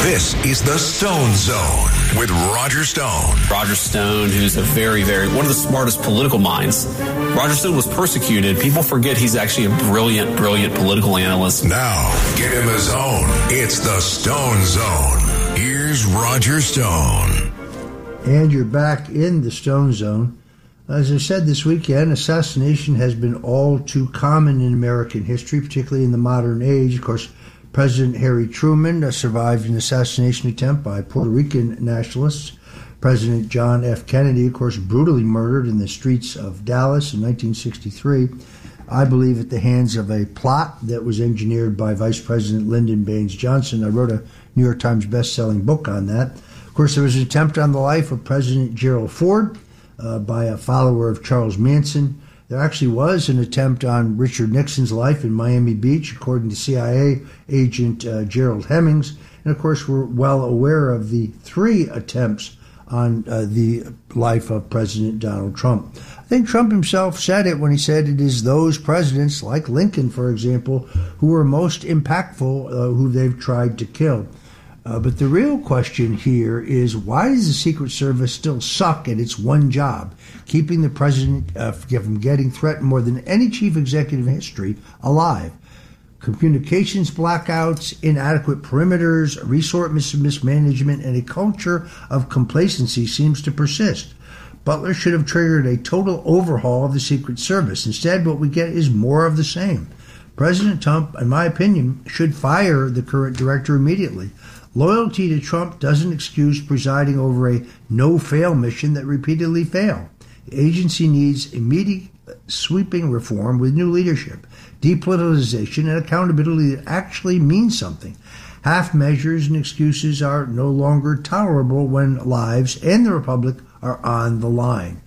This is the Stone Zone with Roger Stone. Roger Stone, who's a very, one of the smartest political minds. Roger Stone was persecuted. People forget he's actually a brilliant political analyst. Now, get in the zone. It's the Stone Zone. Here's Roger Stone. And you're back in the Stone Zone. As I said this weekend, assassination has been all too common in American history, particularly in the modern age. Of course, President Harry Truman survived an assassination attempt by Puerto Rican nationalists. President John F. Kennedy, of course, brutally murdered in the streets of Dallas in 1963, I believe at the hands of a plot that was engineered by Vice President Lyndon Baines Johnson. I wrote a New York Times best-selling book on that. Of course, there was an attempt on the life of President Gerald Ford by a follower of Charles Manson. There actually was an attempt on Richard Nixon's life in Miami Beach, according to CIA agent Gerald Hemmings. And, of course, we're well aware of the 3 attempts on the life of President Donald Trump. I think Trump himself said it when he said it is those presidents, like Lincoln, for example, who were most impactful, who they've tried to kill. But the real question here is, why does the Secret Service still suck at its one job, keeping the president from getting threatened more than any chief executive in history alive? Communications blackouts, inadequate perimeters, resource mismanagement, and a culture of complacency seems to persist. Butler should have triggered a total overhaul of the Secret Service. Instead, what we get is more of the same. President Trump, in my opinion, should fire the current director immediately. Loyalty to Trump doesn't excuse presiding over a no-fail mission that repeatedly failed. The agency needs immediate sweeping reform with new leadership, depoliticization, and accountability that actually means something. Half measures and excuses are no longer tolerable when lives and the Republic are on the line.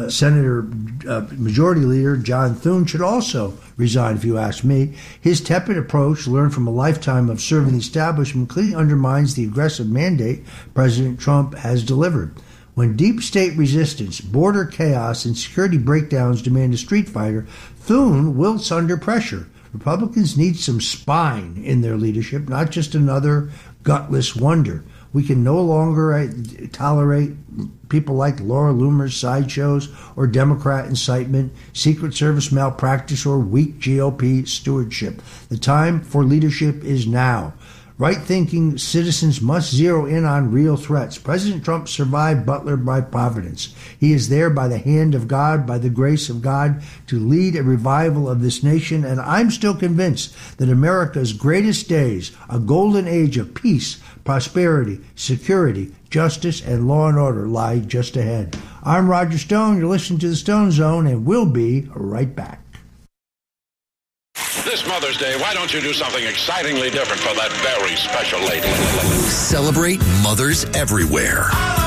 Majority Leader John Thune should also resign, if you ask me. His tepid approach, learned from a lifetime of serving the establishment, clearly undermines the aggressive mandate President Trump has delivered. When deep state resistance, border chaos, and security breakdowns demand a street fighter, Thune wilts under pressure. Republicans need some spine in their leadership, not just another gutless wonder. We can no longer tolerate people like Laura Loomer's sideshows or Democrat incitement, Secret Service malpractice, or weak GOP stewardship. The time for leadership is now. Right-thinking citizens must zero in on real threats. President Trump survived Butler by providence. He is there by the hand of God, by the grace of God, to lead a revival of this nation. And I'm still convinced that America's greatest days, a golden age of peace, prosperity, security, justice, and law and order, lie just ahead. I'm Roger Stone. You're listening to the Stone Zone, and we'll be right back. This Mother's Day, why don't you do something excitingly different for that very special lady? Celebrate mothers everywhere.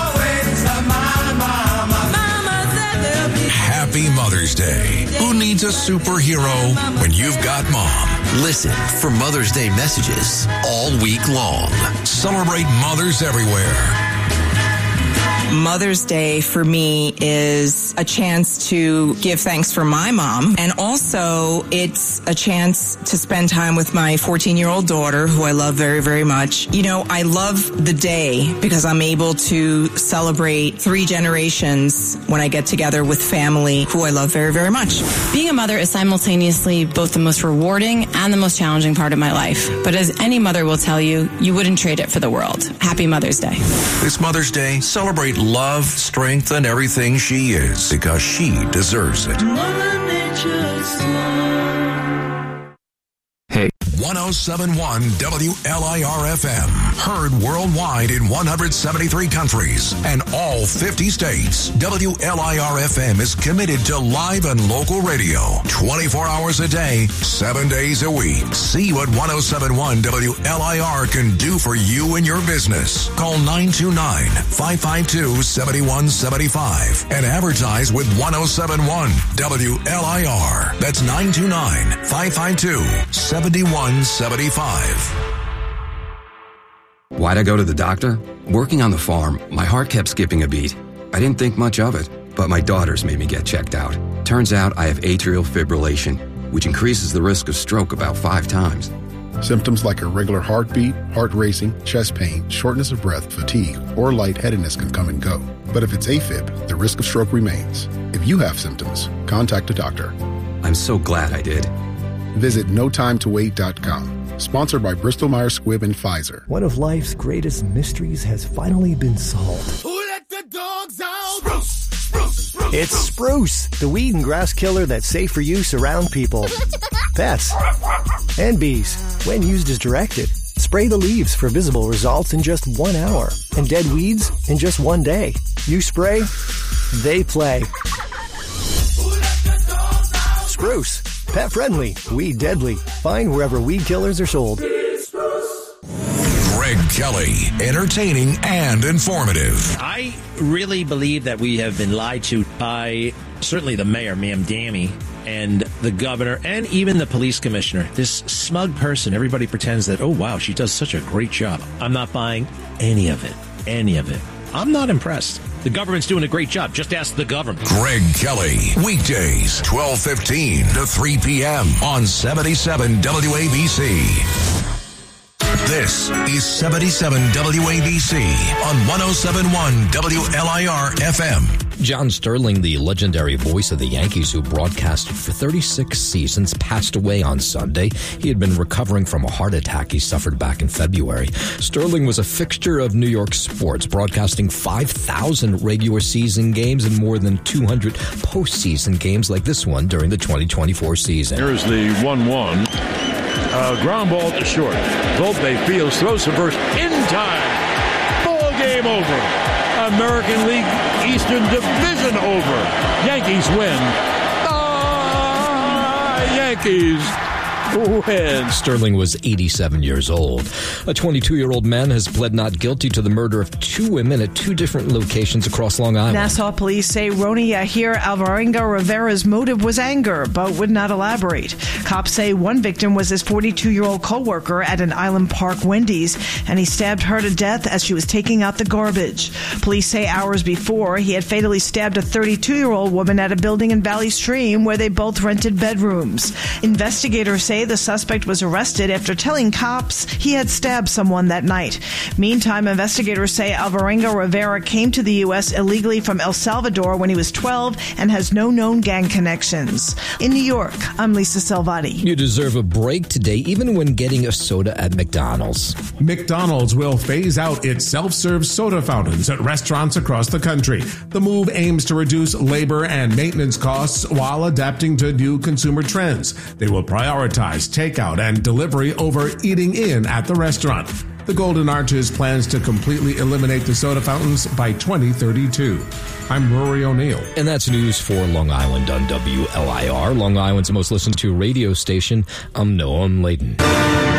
Happy Mother's Day. Who needs a superhero when you've got mom? Listen for Mother's Day messages all week long. Celebrate mothers everywhere. Mother's Day for me is a chance to give thanks for my mom, and also it's a chance to spend time with my 14-year-old daughter, who I love very, very much. You know, I love the day because I'm able to celebrate 3 generations when I get together with family who I love very, very much. Being a mother is simultaneously both the most rewarding and the most challenging part of my life. But as any mother will tell you, you wouldn't trade it for the world. Happy Mother's Day. This Mother's Day, celebrate love, strength, and everything she is, because she deserves it. Hey. 1071 WLIR-FM. Heard worldwide in 173 countries and all 50 states. WLIR-FM is committed to live and local radio 24 hours a day, 7 days a week. See what 1071 WLIR can do for you and your business. Call 929-552-7175 and advertise with 1071 WLIR. That's 929-552-7175. Why'd I go to the doctor? Working on the farm, my heart kept skipping a beat. I didn't think much of it, but my daughters made me get checked out. Turns out I have atrial fibrillation, which increases the risk of stroke about 5 times. Symptoms like irregular heartbeat, heart racing, chest pain, shortness of breath, fatigue, or lightheadedness can come and go. But if it's AFib, the risk of stroke remains. If you have symptoms, contact a doctor. I'm so glad I did. Visit notimetowait.com. Sponsored by Bristol Myers Squibb and Pfizer. One of life's greatest mysteries has finally been solved. Who let the dogs out? Spruce, spruce, spruce. It's Spruce, the weed and grass killer that's safe for use around people, pets, and bees. When used as directed, spray the leaves for visible results in just 1 hour, and dead weeds in just 1 day. You spray, they play. Spruce, pet friendly, weed deadly. Find wherever weed killers are sold. Greg Kelly, entertaining and informative. I really believe that we have been lied to by certainly the mayor, Ma'am Dammy, and the governor, and even the police commissioner. This smug person, everybody pretends that, oh, wow, she does such a great job. I'm not buying any of it. Any of it. I'm not impressed. The government's doing a great job. Just ask the government. Greg Kelly, weekdays, 12:15 to 3 p.m. on 77 WABC. This is 77 WABC on 107.1 WLIR FM. John Sterling, the legendary voice of the Yankees who broadcasted for 36 seasons, passed away on Sunday. He had been recovering from a heart attack he suffered back in February. Sterling was a fixture of New York sports, broadcasting 5,000 regular season games and more than 200 postseason games like this one during the 2024 season. Here's the 1-1. Ground ball to short. Volpe fields, throws to first in time. Ball game over. American League Eastern Division over. Yankees win. Yankees win. Sterling was 87 years old. A 22-year-old man has pled not guilty to the murder of 2 women at 2 different locations across Long Island. Nassau police say Roni Yahir Alvarenga Rivera's motive was anger, but would not elaborate. Cops say one victim was his 42-year-old co-worker at an Island Park Wendy's, and he stabbed her to death as she was taking out the garbage. Police say hours before, he had fatally stabbed a 32-year-old woman at a building in Valley Stream where they both rented bedrooms. Investigators say the suspect was arrested after telling cops he had stabbed someone that night. Meantime, investigators say Alvarenga Rivera came to the U.S. illegally from El Salvador when he was 12 and has no known gang connections. In New York, I'm Lisa Salvati. You deserve a break today, even when getting a soda at McDonald's. McDonald's will phase out its self-serve soda fountains at restaurants across the country. The move aims to reduce labor and maintenance costs while adapting to new consumer trends. They will prioritize takeout and delivery over eating in at the restaurant. The Golden Arches plans to completely eliminate the soda fountains by 2032. I'm Rory O'Neill. And that's news for Long Island on WLIR, Long Island's most listened to radio station. I'm Noam Layden.